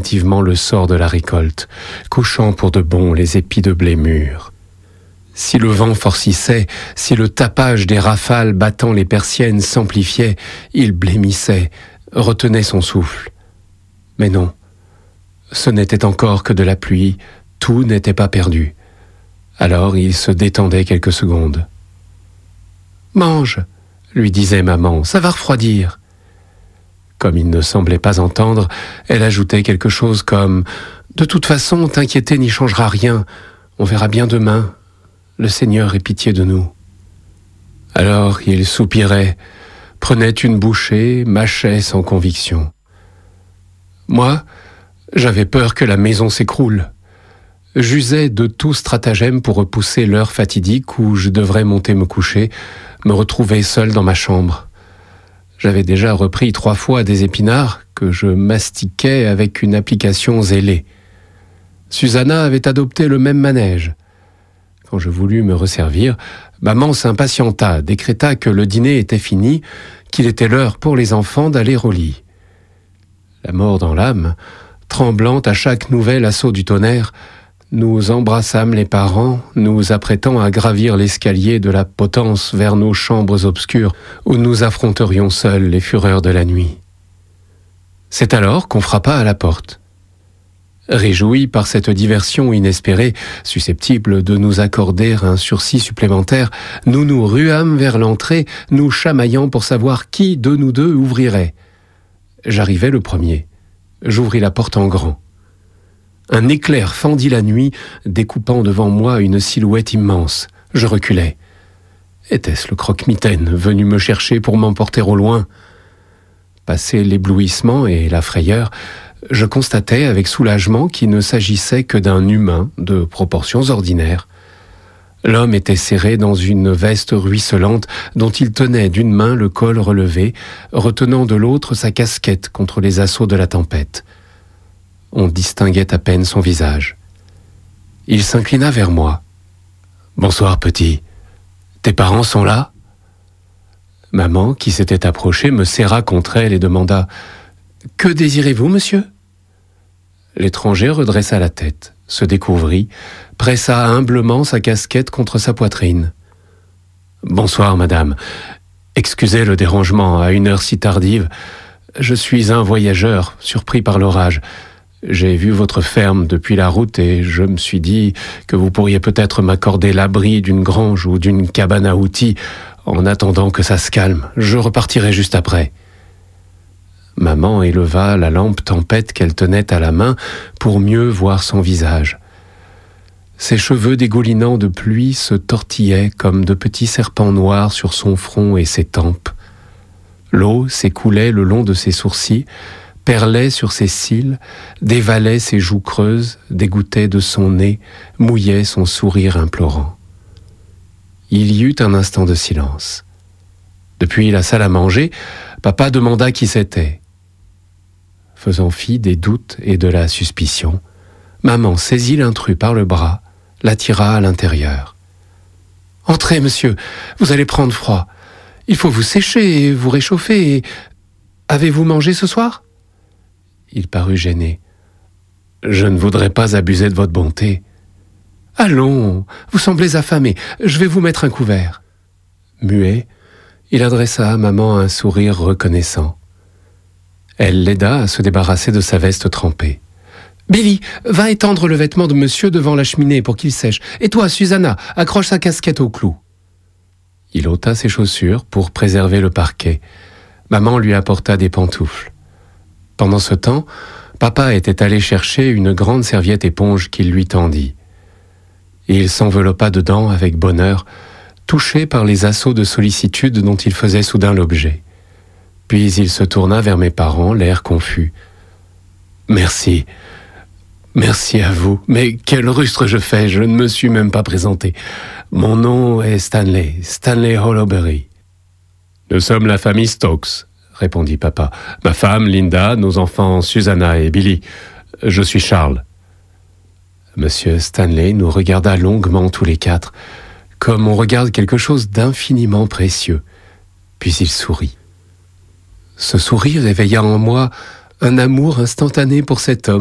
définitivement le sort de la récolte, couchant pour de bon les épis de blé mûrs. Si le vent forcissait, si le tapage des rafales battant les persiennes s'amplifiait, il blêmissait, retenait son souffle. Mais non, ce n'était encore que de la pluie, tout n'était pas perdu. Alors il se détendait quelques secondes. « Mange !» lui disait maman, « ça va refroidir. » Comme il ne semblait pas entendre, elle ajoutait quelque chose comme « De toute façon, t'inquiéter n'y changera rien, on verra bien demain. Le Seigneur ait pitié de nous. » Alors il soupirait, prenait une bouchée, mâchait sans conviction. Moi, j'avais peur que la maison s'écroule. J'usais de tout stratagème pour repousser l'heure fatidique où je devrais monter me coucher, me retrouver seul dans ma chambre. J'avais déjà repris 3 fois des épinards que je mastiquais avec une application zélée. Susanna avait adopté le même manège. Quand je voulus me resservir, maman s'impatienta, décréta que le dîner était fini, qu'il était l'heure pour les enfants d'aller au lit. La mort dans l'âme, tremblante à chaque nouvel assaut du tonnerre, nous embrassâmes les parents, nous apprêtant à gravir l'escalier de la potence vers nos chambres obscures où nous affronterions seuls les fureurs de la nuit. C'est alors qu'on frappa à la porte. Réjouis par cette diversion inespérée, susceptible de nous accorder un sursis supplémentaire, nous nous ruâmes vers l'entrée, nous chamaillant pour savoir qui de nous deux ouvrirait. J'arrivai le premier. J'ouvris la porte en grand. Un éclair fendit la nuit, découpant devant moi une silhouette immense. Je reculai. Était-ce le croque-mitaine venu me chercher pour m'emporter au loin ? Passé l'éblouissement et la frayeur, je constatai avec soulagement qu'il ne s'agissait que d'un humain de proportions ordinaires. L'homme était serré dans une veste ruisselante dont il tenait d'une main le col relevé, retenant de l'autre sa casquette contre les assauts de la tempête. On distinguait à peine son visage. Il s'inclina vers moi. « Bonsoir, petit. Tes parents sont là ?» Maman, qui s'était approchée, me serra contre elle et demanda « Que désirez-vous, monsieur ?» L'étranger redressa la tête, se découvrit, pressa humblement sa casquette contre sa poitrine. « Bonsoir, madame. Excusez le dérangement à une heure si tardive. Je suis un voyageur, surpris par l'orage. J'ai vu votre ferme depuis la route et je me suis dit que vous pourriez peut-être m'accorder l'abri d'une grange ou d'une cabane à outils en attendant que ça se calme. Je repartirai juste après. » Maman éleva la lampe tempête qu'elle tenait à la main pour mieux voir son visage. Ses cheveux dégoulinants de pluie se tortillaient comme de petits serpents noirs sur son front et ses tempes. L'eau s'écoulait le long de ses sourcils, perlait sur ses cils, dévalait ses joues creuses, dégouttait de son nez, mouillait son sourire implorant. Il y eut un instant de silence. Depuis la salle à manger, papa demanda qui c'était. Faisant fi des doutes et de la suspicion, maman saisit l'intrus par le bras, l'attira à l'intérieur. « Entrez, monsieur, vous allez prendre froid. Il faut vous sécher et vous réchauffer. Avez-vous mangé ce soir ?» Il parut gêné. « Je ne voudrais pas abuser de votre bonté. »« Allons, vous semblez affamé. Je vais vous mettre un couvert. » Muet, il adressa à maman un sourire reconnaissant. Elle l'aida à se débarrasser de sa veste trempée. « Billy, va étendre le vêtement de monsieur devant la cheminée pour qu'il sèche. Et toi, Susanna, accroche sa casquette au clou. » Il ôta ses chaussures pour préserver le parquet. Maman lui apporta des pantoufles. Pendant ce temps, papa était allé chercher une grande serviette éponge qu'il lui tendit. Il s'enveloppa dedans avec bonheur, touché par les assauts de sollicitude dont il faisait soudain l'objet. Puis il se tourna vers mes parents, l'air confus. « Merci. Merci à vous. Mais quel rustre je fais, je ne me suis même pas présenté. Mon nom est Stanley, Stanley Hollowberry. »« Nous sommes la famille Stokes, » répondit papa. « Ma femme, Linda, nos enfants, Susanna et Billy. Je suis Charles. » Monsieur Stanley nous regarda longuement tous les 4, comme on regarde quelque chose d'infiniment précieux. Puis il sourit. Ce sourire éveilla en moi un amour instantané pour cet homme